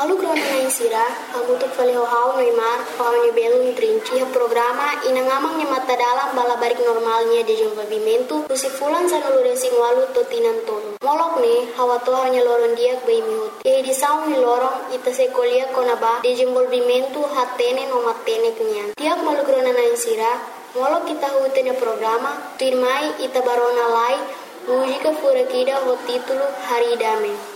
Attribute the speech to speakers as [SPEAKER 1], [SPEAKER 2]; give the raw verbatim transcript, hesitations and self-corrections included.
[SPEAKER 1] Malu krona na insira, amutuk fale hau Neymar, hau ni belo trinci programa inangamang ni mata dalam balabarik normalnya de desenvolvimento, usi fulan sa nalurensing walu totinan tono. Molok ni, hawa to hanya loron diak bay mihut. E di saung ni lorong ita se kolia konaba desenvolvimento hatene no matene kenyan. Tiak malu krona na insira, molok kita hutene programa, tuirmai ita barona lai, música furakida ho título Haridame.